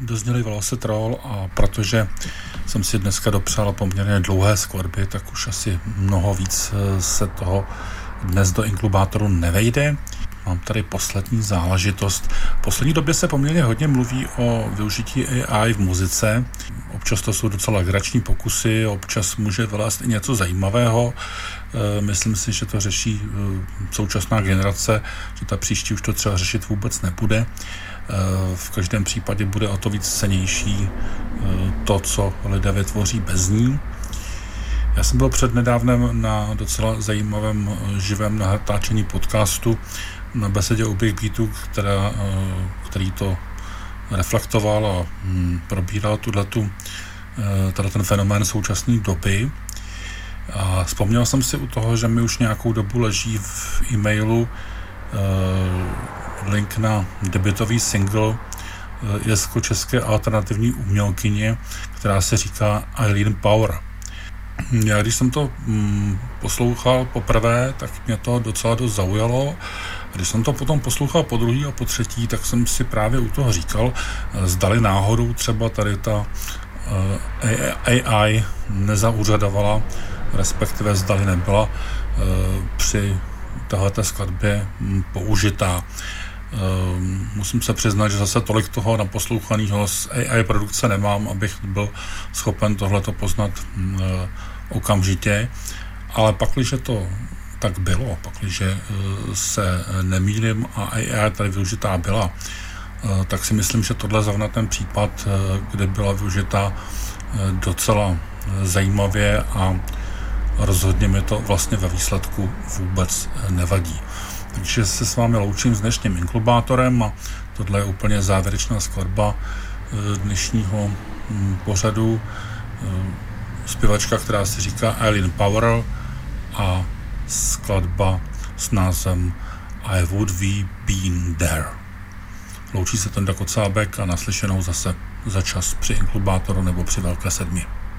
dozněli Velocitrol a protože jsem si dneska dopřál poměrně dlouhé skladby, tak už asi mnoho víc se toho dnes do inklubátoru nevejde. Mám tady poslední záležitost. V poslední době se poměrně hodně mluví o využití AI v muzice. Občas to jsou docela legrační pokusy, občas může vylézt i něco zajímavého. Myslím si, že to řeší současná generace, že ta příští už to třeba řešit vůbec nebude. V každém případě bude o to víc cennější to, co lidé vytvoří bez ní. Já jsem byl přednedávnem na docela zajímavém živém natáčení podcastu na besedě u Big Beatu, který to reflektoval a probíral ten fenomén současné doby. A vzpomněl jsem si u toho, že mi už nějakou dobu leží v e-mailu link na debutový single české alternativní umělkyně, která se říká Eileen Power. Já když jsem to poslouchal poprvé, tak mě to docela dost zaujalo. Když jsem to potom poslouchal po druhý a po třetí, tak jsem si právě u toho říkal, zdali náhodou třeba tady ta AI nezauřadovala, respektive zdali nebyla při téhleté skladbě použitá. Musím se přiznat, že zase tolik toho naposlouchaného z AI produkce nemám, abych byl schopen tohleto poznat okamžitě, ale pakliže to tak bylo, pakliže se nemýlím a AI tady využitá byla, tak si myslím, že tohle zrovna ten případ, kde byla využitá docela zajímavě a rozhodně mi to vlastně ve výsledku vůbec nevadí. Takže se s vámi loučím s dnešním inklubátorem a tohle je úplně závěrečná skladba dnešního pořadu. Zpěvačka, která se říká Eileen Power a skladba s názvem I Would Be Been There. Loučí se Tonda Kocábek a naslyšenou zase za čas při inklubátoru nebo při Velké sedmi.